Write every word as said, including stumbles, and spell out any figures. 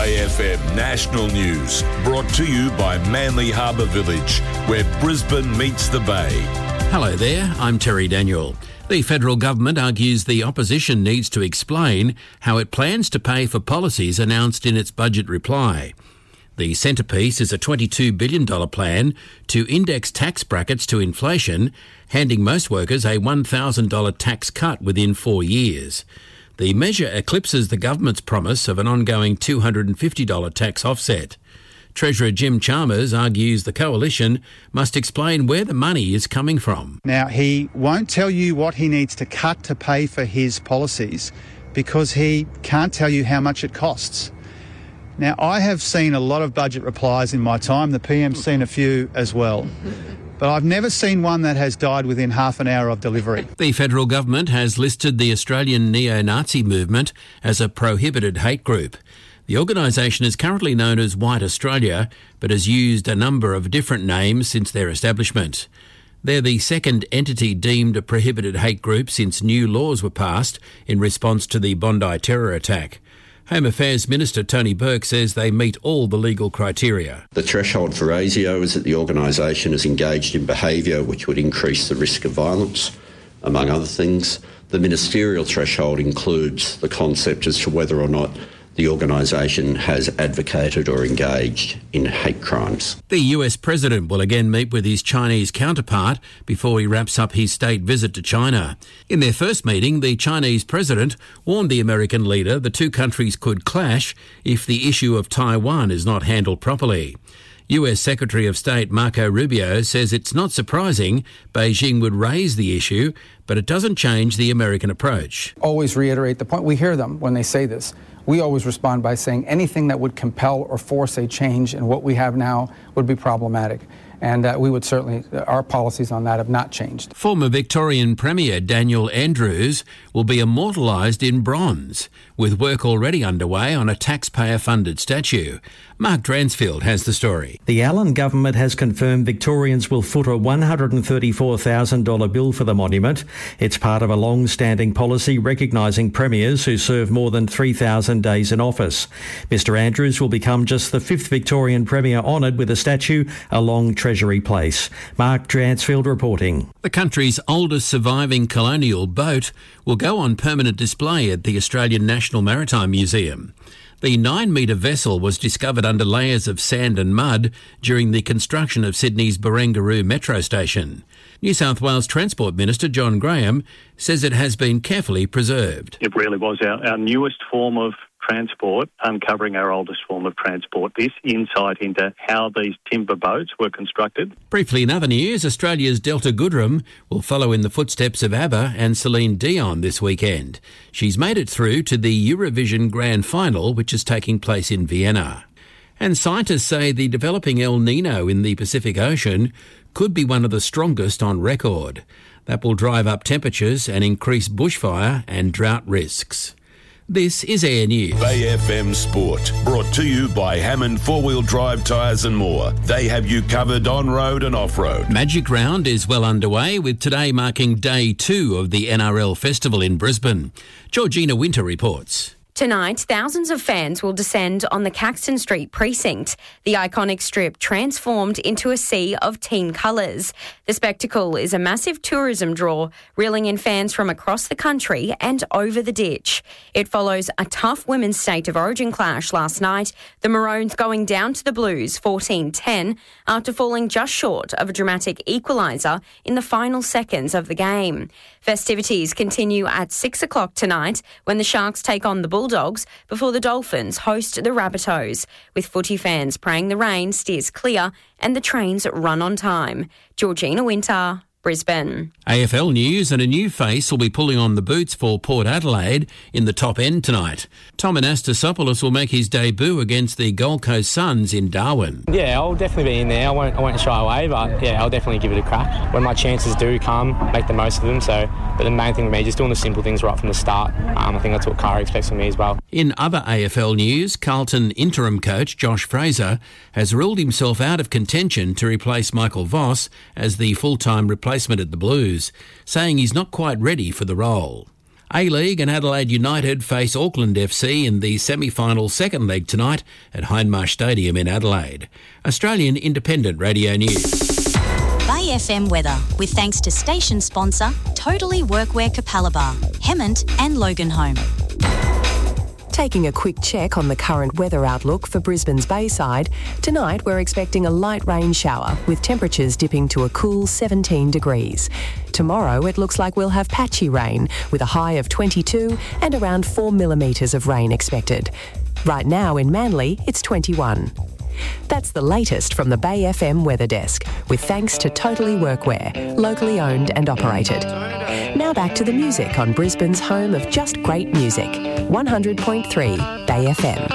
A F M National News, brought to you by Manly Harbour Village, where Brisbane meets the Bay. Hello there, I'm Terry Daniel. The federal government argues the opposition needs to explain how it plans to pay for policies announced in its budget reply. The centrepiece is a twenty-two billion dollars plan to index tax brackets to inflation, handing most workers a one thousand dollars tax cut within four years. The measure eclipses the government's promise of an ongoing two hundred fifty dollars tax offset. Treasurer Jim Chalmers argues the coalition must explain where the money is coming from. Now, he won't tell you what he needs to cut to pay for his policies because he can't tell you how much it costs. Now, I have seen a lot of budget replies in my time. The P M's seen a few as well. But I've never seen one that has died within half an hour of delivery. The federal government has listed the Australian neo-Nazi movement as a prohibited hate group. The organisation is currently known as White Australia, but has used a number of different names since their establishment. They're the second entity deemed a prohibited hate group since new laws were passed in response to the Bondi terror attack. Home Affairs Minister Tony Burke says they meet all the legal criteria. The threshold for ASIO is that the organisation is engaged in behaviour which would increase the risk of violence, among other things. The ministerial threshold includes the concept as to whether or not the organisation has advocated or engaged in hate crimes. The U S President will again meet with his Chinese counterpart before he wraps up his state visit to China. In their first meeting, the Chinese President warned the American leader the two countries could clash if the issue of Taiwan is not handled properly. U S Secretary of State Marco Rubio says it's not surprising Beijing would raise the issue, but it doesn't change the American approach. Always reiterate the point. We hear them when they say this. We always respond by saying anything that would compel or force a change in what we have now would be problematic. And uh, we would certainly, our policies on that have not changed. Former Victorian Premier Daniel Andrews will be immortalised in bronze, with work already underway on a taxpayer-funded statue. Mark Dransfield has the story. The Allen government has confirmed Victorians will foot a one hundred thirty-four thousand dollars bill for the monument. It's part of a long-standing policy recognising premiers who serve more than three thousand days in office. Mister Andrews will become just the fifth Victorian premier honoured with a statue along Treasury Place. Mark Dransfield reporting. The country's oldest surviving colonial boat will go on permanent display at the Australian National Maritime Museum. The nine-metre vessel was discovered under layers of sand and mud during the construction of Sydney's Barangaroo metro station. New South Wales Transport Minister John Graham says it has been carefully preserved. It really was our, our newest form of transport, uncovering our oldest form of transport. This insight into how these timber boats were constructed. Briefly in other news, Australia's Delta Goodrem will follow in the footsteps of ABBA and Celine Dion this weekend. She's made it through to the Eurovision Grand Final, which is taking place in Vienna. And scientists say the developing El Nino in the Pacific Ocean could be one of the strongest on record. That will drive up temperatures and increase bushfire and drought risks. This is Air News. Bay F M Sport, brought to you by Hammond Four-Wheel Drive Tyres and more. They have you covered on-road and off-road. Magic Round is well underway, with today marking day two of the N R L Festival in Brisbane. Georgina Winter reports. Tonight, thousands of fans will descend on the Caxton Street precinct, the iconic strip transformed into a sea of team colours. The spectacle is a massive tourism draw, reeling in fans from across the country and over the ditch. It follows a tough women's state of origin clash last night, the Maroons going down to the Blues fourteen ten after falling just short of a dramatic equaliser in the final seconds of the game. Festivities continue at six o'clock tonight when the Sharks take on the Bulldogs before the Dolphins host the Rabbitohs, with footy fans praying the rain steers clear and the trains run on time. Georgina Winter, Brisbane. A F L News, and a new face will be pulling on the boots for Port Adelaide in the top end tonight. Tom Anastasopoulos will make his debut against the Gold Coast Suns in Darwin. Yeah, I'll definitely be in there. I won't, I won't shy away, but yeah, I'll definitely give it a crack. When my chances do come, make the most of them. So, but the main thing for me, just doing the simple things right from the start. Um, I think that's what Kara expects from me as well. In other A F L news, Carlton interim coach Josh Fraser has ruled himself out of contention to replace Michael Voss as the full-time replacement at the Blues, saying he's not quite ready for the role. A-League and Adelaide United face Auckland F C in the semi-final second leg tonight at Hindmarsh Stadium in Adelaide. Australian Independent Radio News. Bay F M weather, with thanks to station sponsor Totally Workwear Capalaba, Hemmant and Loganholme. Taking a quick check on the current weather outlook for Brisbane's Bayside, tonight we're expecting a light rain shower with temperatures dipping to a cool seventeen degrees. Tomorrow it looks like we'll have patchy rain with a high of twenty-two and around four millimetres of rain expected. Right now in Manly it's twenty-one. That's the latest from the Bay F M Weather Desk, with thanks to Totally Workwear, locally owned and operated. Now back to the music on Brisbane's home of just great music, one hundred point three Bay F M.